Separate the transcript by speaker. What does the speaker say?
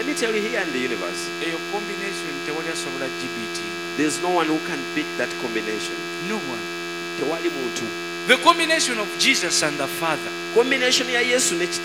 Speaker 1: me tell you, here in the universe,
Speaker 2: eyo combination tewali asobola GBT.
Speaker 1: there's no one who can beat that combination.
Speaker 2: No one.
Speaker 1: Tewali muntu.
Speaker 2: The combination of Jesus and the Father
Speaker 1: Combination ya Yesu ne Kitaawe